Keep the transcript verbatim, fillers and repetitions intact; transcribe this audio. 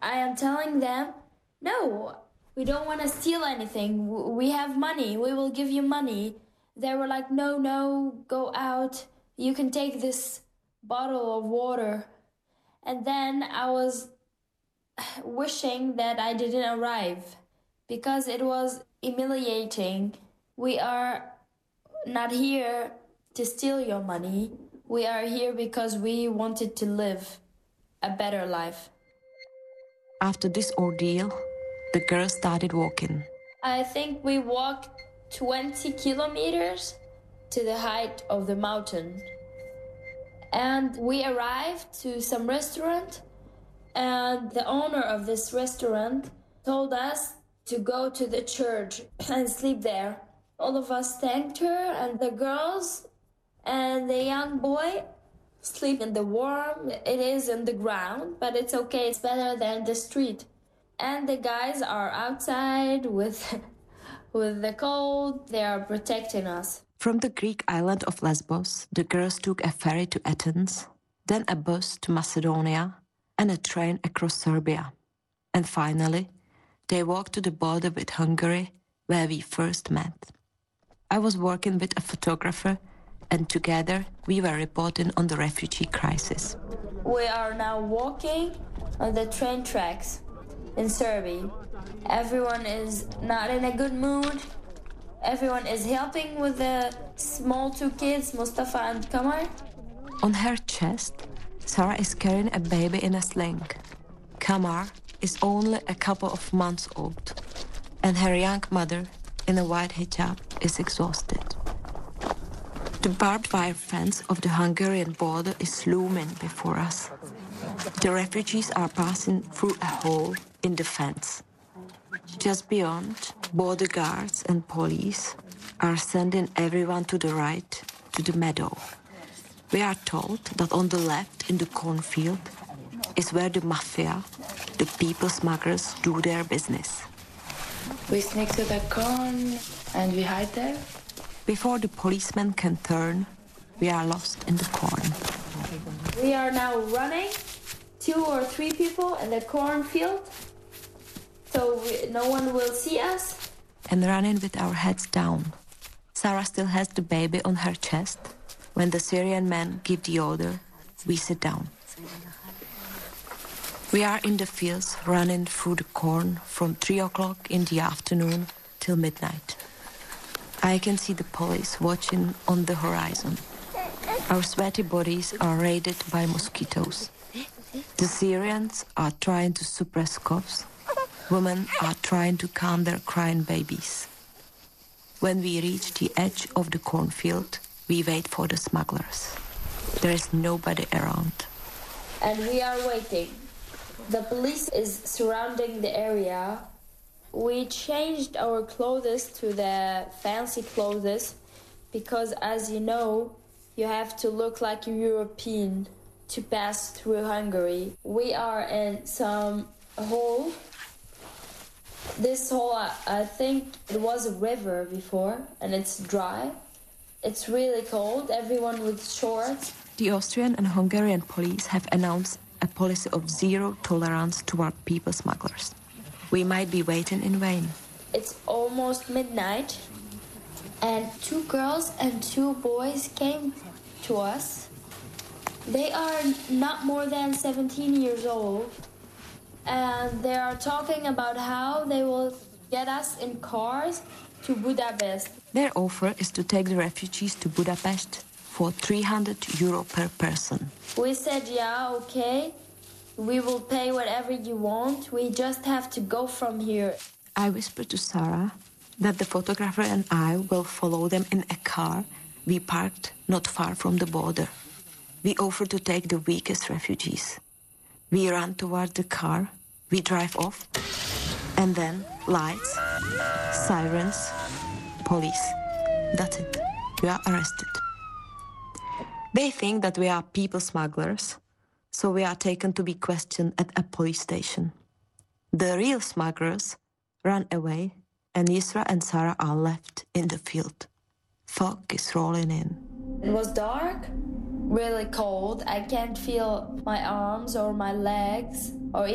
I am telling them, no, we don't want to steal anything. We have money. We will give you money. They were like, no, no, go out. You can take this bottle of water. And then I was wishing that I didn't arrive because it was humiliating. We are not here to steal your money. We are here because we wanted to live a better life. After this ordeal, the girls started walking. I think we walked twenty kilometers to the height of the mountain. And we arrived to some restaurant, and the owner of this restaurant told us to go to the church and sleep there. All of us thanked her, and the girls and the young boy sleep in the warm. It is in the ground, but it's okay. It's better than the street. And the guys are outside with, with the cold. They are protecting us. From the Greek island of Lesbos, the girls took a ferry to Athens, then a bus to Macedonia, and a train across Serbia. And finally, they walked to the border with Hungary, where we first met. I was working with a photographer, and together we were reporting on the refugee crisis. We are now walking on the train tracks in Serbia. Everyone is not in a good mood. Everyone is helping with the small two kids, Mustafa and Kamar. On her chest, Sarah is carrying a baby in a sling. Kamar is only a couple of months old, and her young mother, in a white hijab, is exhausted. The barbed wire fence of the Hungarian border is looming before us. The refugees are passing through a hole in the fence. Just beyond, border guards and police are sending everyone to the right, to the meadow. We are told that on the left, in the cornfield, is where the mafia, the people smugglers, do their business. We sneak to the corn and we hide there. Before the policeman can turn, we are lost in the corn. We are now running, two or three people in the cornfield, so we, no one will see us. And running with our heads down. Sarah still has the baby on her chest. When the Syrian men give the order, we sit down. We are in the fields running through the corn from three o'clock in the afternoon till midnight. I can see the police watching on the horizon. Our sweaty bodies are raided by mosquitoes. The Syrians are trying to suppress coughs. Women are trying to calm their crying babies. When we reach the edge of the cornfield, we wait for the smugglers. There is nobody around. And we are waiting. The police is surrounding the area. We changed our clothes to the fancy clothes because, as you know, you have to look like a European to pass through Hungary. We are in some hole. This hole, I, I think it was a river before, and it's dry. It's really cold, everyone with shorts. The Austrian and Hungarian police have announced a policy of zero tolerance toward people smugglers. We might be waiting in vain. It's almost midnight, and two girls and two boys came to us. They are not more than seventeen years old, and they are talking about how they will get us in cars to Budapest. Their offer is to take the refugees to Budapest for three hundred euro per person. We said, yeah, okay. We will pay whatever you want. We just have to go from here. I whispered to Sarah that the photographer and I will follow them in a car we parked not far from the border. We offer to take the weakest refugees. We run toward the car, we drive off, and then lights, sirens, police. That's it. We are arrested. They think that we are people smugglers, so we are taken to be questioned at a police station. The real smugglers run away, and Yusra and Sarah are left in the field. Fog is rolling in. It was dark, really cold. I can't feel my arms or my legs or